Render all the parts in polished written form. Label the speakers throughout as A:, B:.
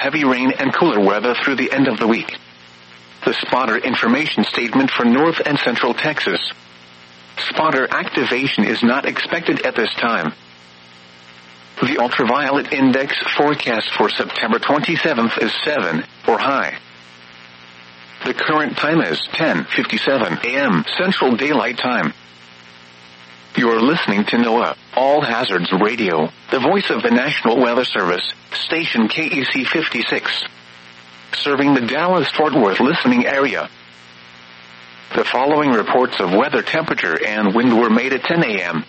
A: heavy rain and cooler weather through the end of the week. The spotter information statement for North and Central Texas. Spotter activation is not expected at this time. The ultraviolet index forecast for September 27th is 7, or high. The current time is 10:57 a.m. Central Daylight Time. You're listening to NOAA All Hazards Radio, the voice of the National Weather Service, station KEC 56. Serving the Dallas-Fort Worth listening area. The following reports of weather temperature and wind were made at 10 a.m.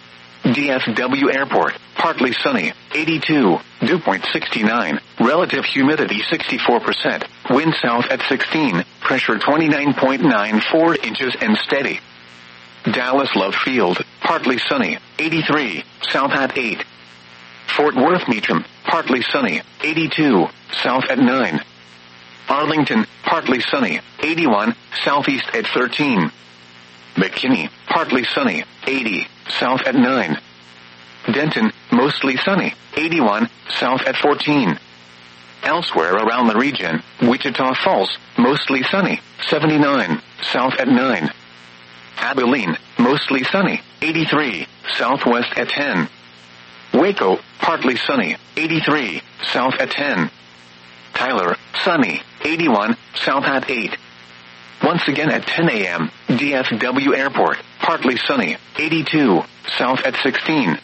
A: DFW Airport, partly sunny, 82, dew point 69, relative humidity 64%, wind south at 16, pressure 29.94 inches and steady. Dallas Love Field, partly sunny, 83, south at 8. Fort Worth Meacham, partly sunny, 82, south at 9. Arlington, partly sunny, 81, southeast at 13. McKinney, partly sunny, 80, south at 9. Denton, mostly sunny, 81, south at 14. Elsewhere around the region, Wichita Falls, mostly sunny, 79, south at 9. Abilene, mostly sunny, 83, southwest at 10. Waco, partly sunny, 83, south at 10. Tyler, sunny, 81, south at 8. Once again at 10 a.m., DFW Airport, partly sunny, 82, south at 16.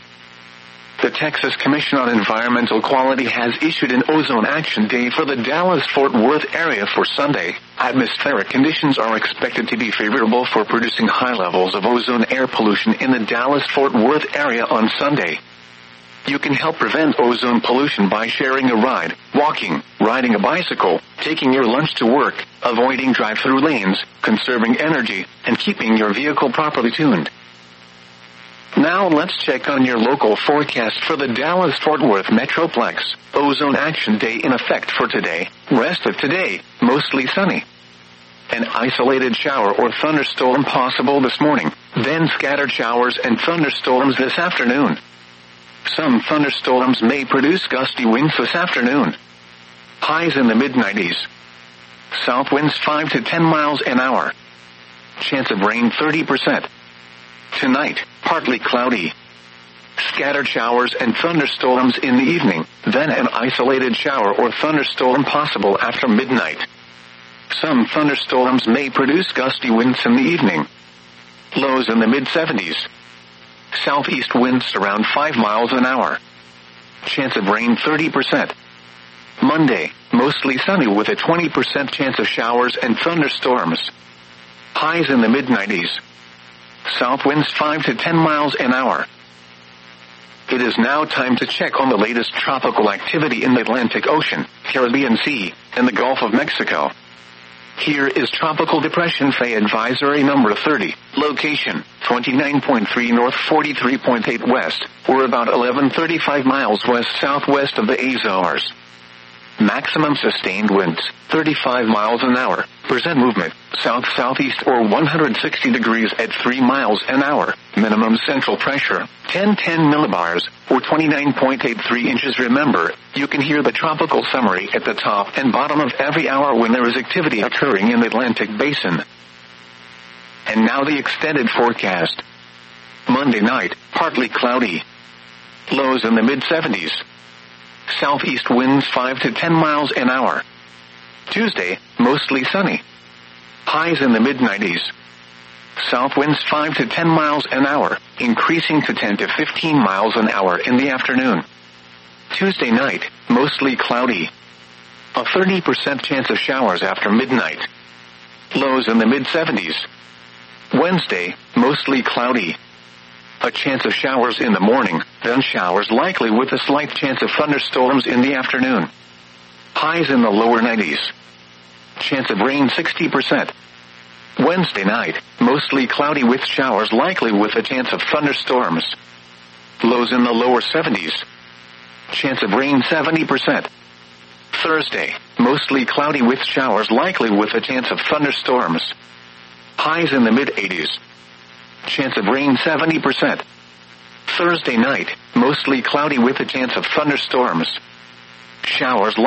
A: The Texas Commission on Environmental Quality has issued an ozone action day for the Dallas-Fort Worth area for Sunday. Atmospheric conditions are expected to be favorable for producing high levels of ozone air pollution in the Dallas-Fort Worth area on Sunday. You can help prevent ozone pollution by sharing a ride, walking, riding a bicycle, taking your lunch to work, avoiding drive-through lanes, conserving energy, and keeping your vehicle properly tuned. Now let's check on your local forecast for the Dallas-Fort Worth Metroplex. Ozone Action Day in effect for today. Rest of today, mostly sunny. An isolated shower or thunderstorm possible this morning, then scattered showers and thunderstorms this afternoon. Some thunderstorms may produce gusty winds this afternoon. Highs in the mid-90s. South winds 5 to 10 miles an hour. Chance of rain 30%. Tonight, partly cloudy. Scattered showers and thunderstorms in the evening, then an isolated shower or thunderstorm possible after midnight. Some thunderstorms may produce gusty winds in the evening. Lows in the mid-70s. Southeast winds around 5 miles an hour. Chance of rain 30%. Monday, mostly sunny with a 20% chance of showers and thunderstorms. Highs in the mid-90s. South winds 5 to 10 miles an hour. It is now time to check on the latest tropical activity in the Atlantic Ocean, Caribbean Sea, and the Gulf of Mexico. Here is Tropical Depression Faye Advisory Number 30. Location, 29.3 north, 43.8 west, or about 1135 miles west-southwest of the Azores. Maximum sustained winds, 35 miles an hour. Percent movement, south-southeast or 160 degrees at 3 miles an hour. Minimum central pressure, 1010 millibars, or 29.83 inches. Remember, you can hear the tropical summary at the top and bottom of every hour when there is activity occurring in the Atlantic Basin. And now the extended forecast. Monday night, partly cloudy. Lows in the mid-70s. Southeast winds 5 to 10 miles an hour. Tuesday, mostly sunny. Highs in the mid-90s. South winds 5 to 10 miles an hour, increasing to 10 to 15 miles an hour in the afternoon. Tuesday night, mostly cloudy. A 30% chance of showers after midnight. Lows in the mid-70s. Wednesday, mostly cloudy. A chance of showers in the morning, then showers likely with a slight chance of thunderstorms in the afternoon. Highs in the lower 90s. Chance of rain 60%. Wednesday night, mostly cloudy with showers likely with a chance of thunderstorms. Lows in the lower 70s. Chance of rain 70%. Thursday, mostly cloudy with showers likely with a chance of thunderstorms. Highs in the mid-80s. Chance of rain 70%. Thursday night, mostly cloudy with a chance of thunderstorms. Showers